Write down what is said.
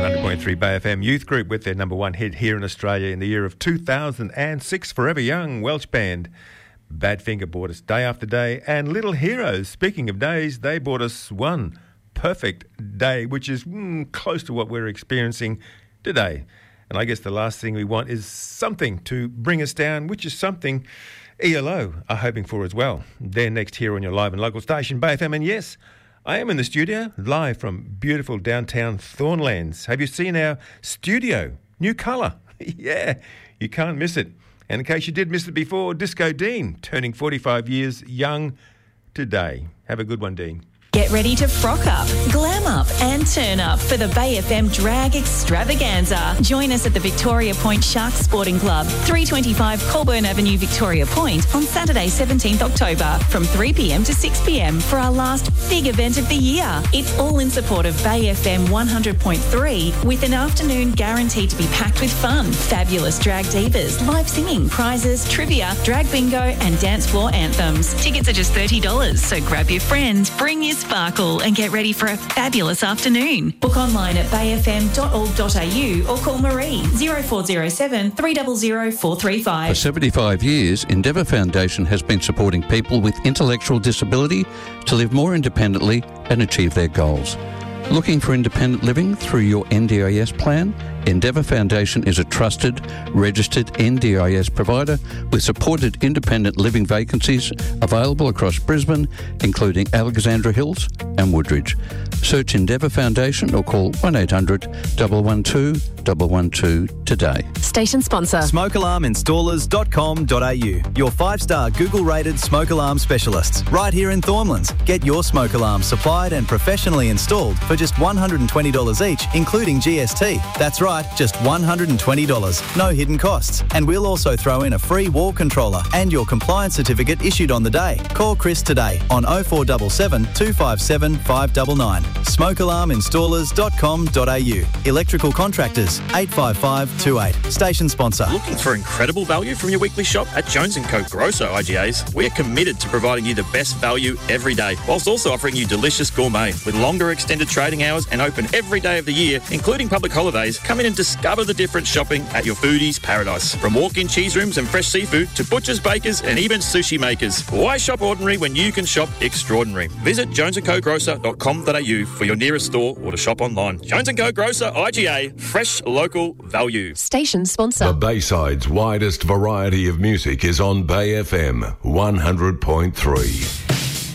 100.3 Bay FM Youth Group with their number one hit here in Australia in the year of 2006. Forever Young, Welsh band. Badfinger brought us Day After Day. And Little Heroes, speaking of days, they brought us One Perfect Day, which is close to what we're experiencing today. And I guess the last thing we want is something to bring us down, which is something ELO are hoping for as well. They're next here on your live and local station, Bay FM. And yes, I am in the studio, live from beautiful downtown Thornlands. Have you seen our studio? New colour. Yeah, you can't miss it. And in case you did miss it before, Disco Dean, turning 45 years young today. Have a good one, Dean. Get ready to frock up, glam up and turn up for the Bay FM Drag Extravaganza. Join us at the Victoria Point Sharks Sporting Club, 325 Colburn Avenue, Victoria Point on Saturday 17th October from 3pm to 6pm for our last big event of the year. It's all in support of Bay FM 100.3 with an afternoon guaranteed to be packed with fun, fabulous drag divas, live singing, prizes, trivia, drag bingo and dance floor anthems. Tickets are just $30, so grab your friends, bring your sparkle and get ready for a fabulous afternoon. Book online at bayfm.org.au or call Marie 0407 300 435. For 75 years, Endeavour Foundation has been supporting people with intellectual disability to live more independently and achieve their goals. Looking for independent living through your NDIS plan? Endeavour Foundation is a trusted, registered NDIS provider with supported independent living vacancies available across Brisbane, including Alexandra Hills and Woodridge. Search Endeavour Foundation or call 1800 112 112 today. Station sponsor. SmokeAlarmInstallers.com.au. Your 5-star Google-rated smoke alarm specialists. Right here in Thornlands. Get your smoke alarm supplied and professionally installed for just $120 each, including GST. That's right, just $120. No hidden costs. And we'll also throw in a free wall controller and your compliance certificate issued on the day. Call Chris today on 0477 257 599. SmokeAlarmInstallers.com.au. Electrical contractors 85528. Station sponsor. Looking for incredible value from your weekly shop? At Jones & Co Grosso IGAs, we're committed to providing you the best value every day, whilst also offering you delicious gourmet. With longer extended trading hours and open every day of the year, including public holidays, come in and discover the difference shopping at your foodie's paradise. From walk-in cheese rooms and fresh seafood to butchers, bakers and even sushi makers. Why shop ordinary when you can shop extraordinary? Visit jonesandcogrocer.com.au for your nearest store or to shop online. Jones & Co Grocer IGA, fresh local value. Station sponsor. The Bayside's widest variety of music is on Bay FM 100.3.